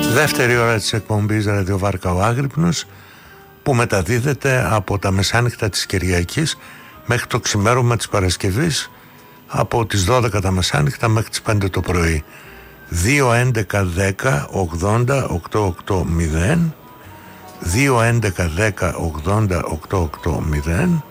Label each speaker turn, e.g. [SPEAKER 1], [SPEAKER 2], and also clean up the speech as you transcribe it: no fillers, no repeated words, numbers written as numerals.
[SPEAKER 1] Δεύτερη ώρα της εκπομπής Ραδιοβάρκα ο Άγρυπνος, που μεταδίδεται από τα μεσάνυχτα της Κυριακής μέχρι το ξημέρωμα της Παρασκευής, από τις 12 τα μεσάνυχτα μέχρι τις 5 το πρωί. 2-11-10-80-880 2-11-10-80-880